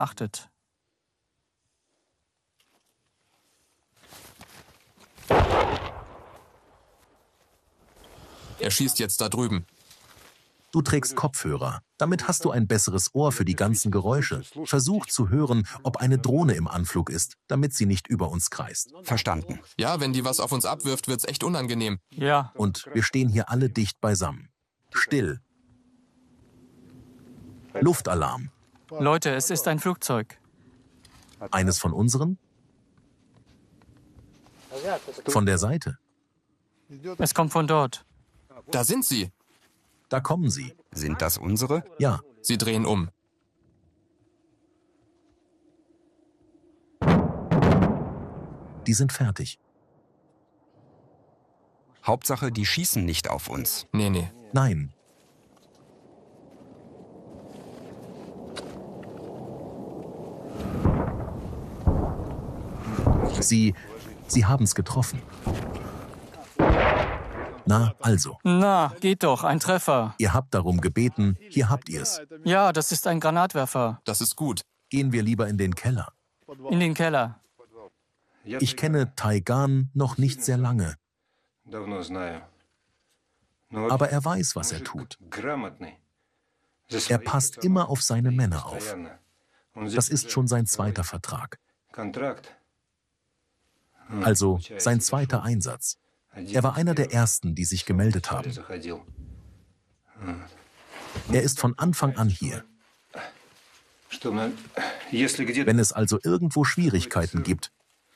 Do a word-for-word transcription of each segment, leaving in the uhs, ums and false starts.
Achtet. Er schießt jetzt da drüben. Du trägst Kopfhörer. Damit hast du ein besseres Ohr für die ganzen Geräusche. Versuch zu hören, ob eine Drohne im Anflug ist, damit sie nicht über uns kreist. Verstanden. Ja, wenn die was auf uns abwirft, wird's echt unangenehm. Ja. Und wir stehen hier alle dicht beisammen. Still. Luftalarm. Leute, es ist ein Flugzeug. Eines von unseren? Von der Seite. Es kommt von dort. Da sind sie. Da kommen sie. Sind das unsere? Ja. Sie drehen um. Die sind fertig. Hauptsache, die schießen nicht auf uns. Nee, nee. Nein. Sie, sie haben's getroffen. Na, also. Na, geht doch, ein Treffer. Ihr habt darum gebeten, hier habt ihr's. Ja, das ist ein Granatwerfer. Das ist gut. Gehen wir lieber in den Keller. In den Keller. Ich kenne Taigan noch nicht sehr lange, aber er weiß, was er tut. Er passt immer auf seine Männer auf. Das ist schon sein zweiter Vertrag. Also sein zweiter Einsatz. Er war einer der ersten, die sich gemeldet haben. Er ist von Anfang an hier. Wenn es also irgendwo Schwierigkeiten gibt,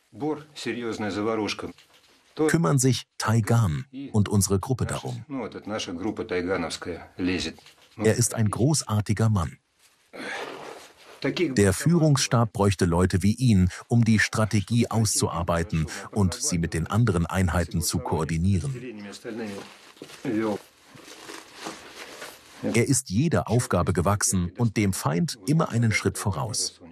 kümmern sich Taigan und unsere Gruppe darum. Er ist ein großartiger Mann. Der Führungsstab bräuchte Leute wie ihn, um die Strategie auszuarbeiten und sie mit den anderen Einheiten zu koordinieren. Er ist jeder Aufgabe gewachsen und dem Feind immer einen Schritt voraus.